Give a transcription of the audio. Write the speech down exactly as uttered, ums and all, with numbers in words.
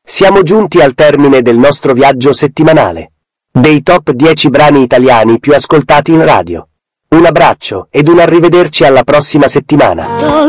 Siamo giunti al termine del nostro viaggio settimanale. Dei top dieci brani italiani più ascoltati in radio. Un abbraccio ed un arrivederci alla prossima settimana.